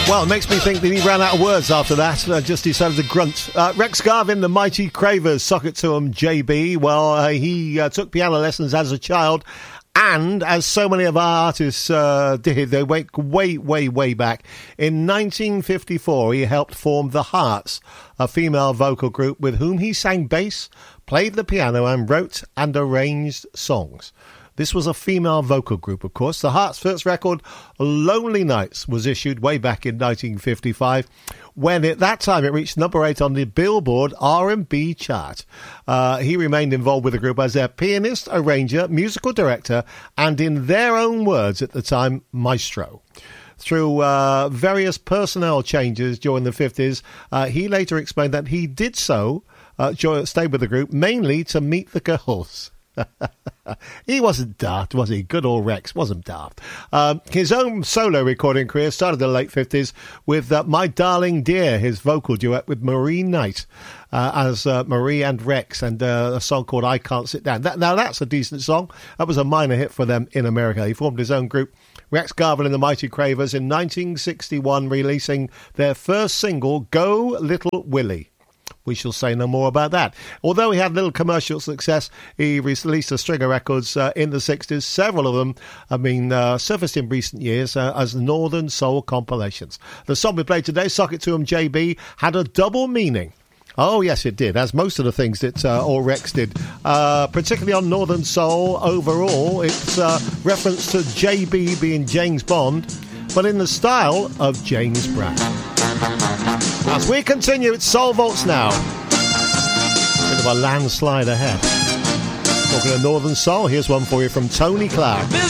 Well, it makes me think that he ran out of words after that. Just decided to grunt. Rex Garvin, the Mighty Cravers, Sock It To 'Em, JB. Well, he took piano lessons as a child. And as so many of our artists did, they went way back. In 1954, he helped form The Hearts, a female vocal group with whom he sang bass, played the piano and wrote and arranged songs. This was a female vocal group, of course. The Hearts' first record, Lonely Nights, was issued way back in 1955, when at that time it reached number 8 on the Billboard R&B chart. He remained involved with the group as their pianist, arranger, musical director, and in their own words at the time, maestro. Through various personnel changes during the 50s, he later explained that he did so, stayed with the group, mainly to meet the girls. He wasn't daft, was he? Good old Rex wasn't daft. His own solo recording career started in the late 50s with My Darling Dear, his vocal duet with Marie Knight as Marie and Rex, and a song called I Can't Sit Down. Now that's a decent song. That was a minor hit for them in America. He formed his own group, Rex Garvin and the Mighty Cravers, in 1961, releasing their first single, Go Little Willie. We shall say no more about that. Although he had little commercial success, he released a string of records in the 60s. Several of them have been surfaced in recent years as Northern Soul compilations. The song we played today, Sock It To 'Em, JB, had a double meaning. Oh, yes, it did, as most of the things that All Rex did, particularly on Northern Soul overall. It's reference to JB being James Bond, but in the style of James Brown. As we continue, it's Soul Vaults now. Bit of a landslide ahead. Talking of Northern Soul, here's one for you from Tony Clark.